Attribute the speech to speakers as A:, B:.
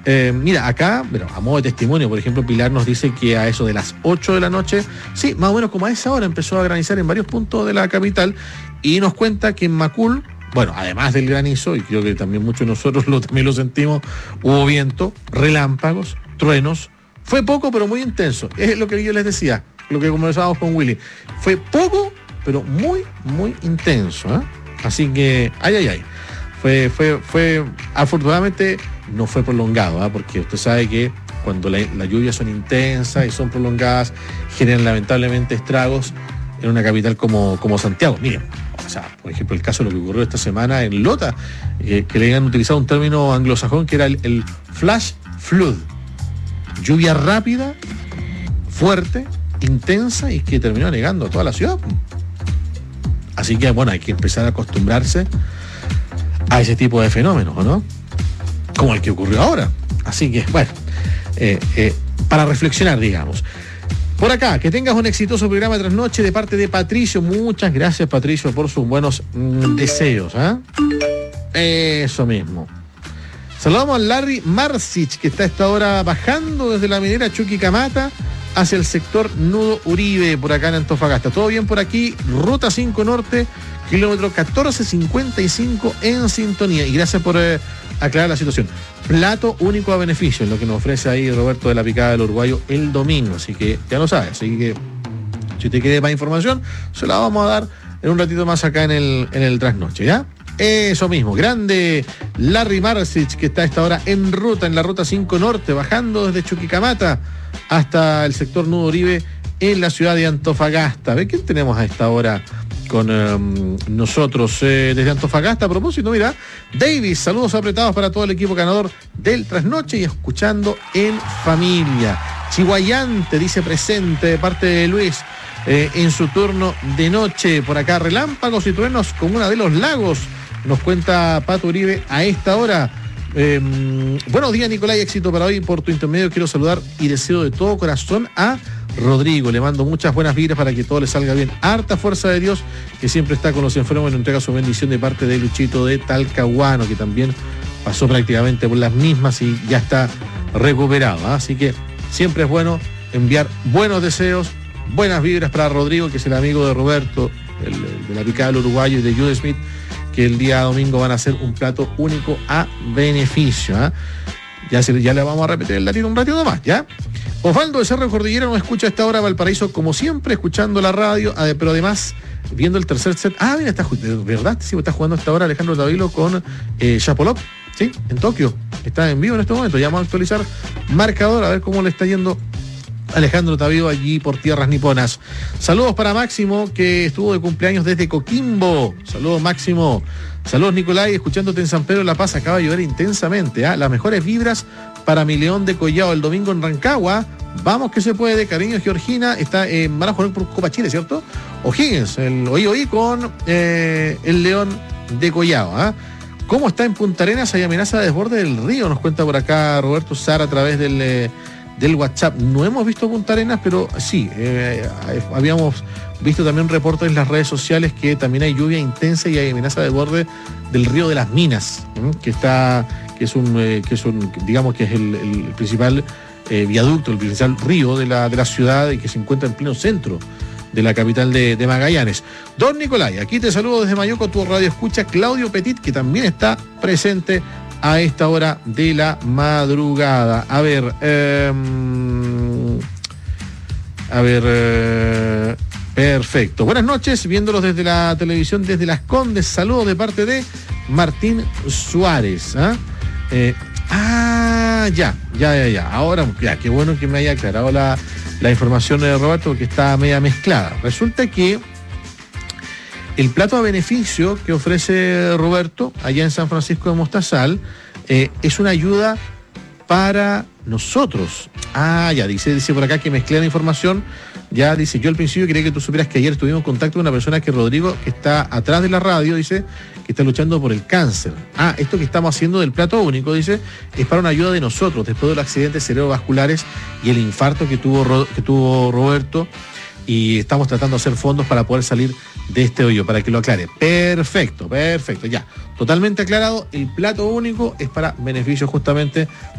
A: Mira, acá, bueno, a modo de testimonio, por ejemplo, Pilar nos dice que a eso de las 8 de la noche, sí, más o menos como a esa hora empezó a granizar en varios puntos de la capital y nos cuenta que en Macul, bueno, además del granizo, y creo que también muchos de nosotros también lo sentimos, hubo viento, relámpagos, truenos, fue poco pero muy intenso, es lo que yo les decía, lo que conversábamos con Willy, fue poco pero muy, muy intenso, ¿eh? Así que, ay. Fue afortunadamente no fue prolongado, ¿eh? Porque usted sabe que cuando las lluvias son intensas y son prolongadas, generan lamentablemente estragos en una capital como Santiago. Miren, o sea, por ejemplo, el caso de lo que ocurrió esta semana en Lota, que le habían utilizado un término anglosajón que era el flash flood. Lluvia rápida, fuerte, intensa y que terminó anegando a toda la ciudad. Así que, bueno, hay que empezar a acostumbrarse a ese tipo de fenómenos, ¿no? Como el que ocurrió ahora. Así que, bueno, para reflexionar, digamos. Por acá, que tengas un exitoso programa de trasnoche de parte de Patricio. Muchas gracias, Patricio, por sus buenos deseos, ¿eh? Eso mismo. Saludamos a Larry Marcich, que está a esta hora bajando desde la minera Chuquicamata hacia el sector Nudo Uribe, por acá en Antofagasta. ¿Todo bien por aquí? Ruta 5 Norte, kilómetro 1455 en sintonía. Y gracias por aclarar la situación. Plato único a beneficio, en lo que nos ofrece ahí Roberto de la Picada del Uruguayo el domingo. Así que ya lo sabes. Así que si usted quiere más información, se la vamos a dar en un ratito más acá en el trasnoche, ¿ya? Eso mismo, grande Larry Marcich, que está a esta hora en la ruta 5 Norte, bajando desde Chuquicamata hasta el sector Nudo Uribe en la ciudad de Antofagasta. ¿Ve quién tenemos a esta hora con nosotros desde Antofagasta? A propósito, mira, Davis, saludos apretados para todo el equipo ganador del trasnoche y escuchando en familia. Chihuayante dice presente de parte de Luis en su turno de noche. Por acá relámpagos y truenos con una de los lagos, nos cuenta Pato Uribe a esta hora. Buenos días, Nicolás, éxito para hoy. Por tu intermedio quiero saludar y deseo de todo corazón a Rodrigo. Le mando muchas buenas vibras para que todo le salga bien. Harta fuerza de Dios, que siempre está con los enfermos y nos entrega su bendición de parte de Luchito de Talcahuano, que también pasó prácticamente por las mismas y ya está recuperado, ¿eh? Así que siempre es bueno enviar buenos deseos, buenas vibras para Rodrigo, que es el amigo de Roberto, de la Picada del Uruguayo, y de Jude Smith, que el día domingo van a hacer un plato único a beneficio, ¿eh? Ya le vamos a repetir el datito un ratito más, ¿ya? Osvaldo de Cerro Cordillera nos escucha a esta hora, Valparaíso, como siempre, escuchando la radio, pero además viendo el tercer set. Ah, mira, ¿verdad? Sí, está jugando a esta hora Alejandro Tavilo con Chapolop, ¿sí? En Tokio. Está en vivo en este momento. Ya vamos a actualizar marcador, a ver cómo le está yendo Alejandro Tavilo allí por tierras niponas. Saludos para Máximo, que estuvo de cumpleaños desde Coquimbo. Saludos, Máximo. Saludos, Nicolai, escuchándote en San Pedro de la Paz. Acaba de llover intensamente, ¿eh? Las mejores vibras para mi León de Collao el domingo en Rancagua. Vamos que se puede, cariño. Georgina está van a jugar por Copa Chile, ¿cierto? O'Higgins, el oí con el León de Collao, ¿eh? ¿Cómo está en Punta Arenas? Hay amenaza de desborde del río, nos cuenta por acá Roberto Sara a través del WhatsApp. No hemos visto Punta Arenas, pero sí, habíamos visto también reportes en las redes sociales que también hay lluvia intensa y hay amenaza de desborde del río de las Minas, que es el principal viaducto, el principal río de la ciudad y que se encuentra en pleno centro de la capital de Magallanes. Don Nicolai, aquí te saludo desde Mayoco, tu radio escucha Claudio Petit, que también está presente a esta hora de la madrugada. A ver, perfecto. Buenas noches, viéndolos desde la televisión, desde Las Condes. Saludos de parte de Martín Suárez. Ya. Ahora, ya, qué bueno que me haya aclarado la información de Roberto, porque está media mezclada. Resulta que el plato a beneficio que ofrece Roberto allá en San Francisco de Mostazal es una ayuda para nosotros. Ya, dice por acá que mezclé la información. Ya dice, yo al principio quería que tú supieras que ayer tuvimos contacto con una persona que Rodrigo, que está atrás de la radio, dice, que está luchando por el cáncer. Esto que estamos haciendo del plato único, dice, es para una ayuda de nosotros, después de los accidentes cerebrovasculares y el infarto que tuvo Roberto, y estamos tratando de hacer fondos para poder salir de este hoyo, para que lo aclare. Perfecto, ya. Totalmente aclarado, el plato único es para beneficio justamente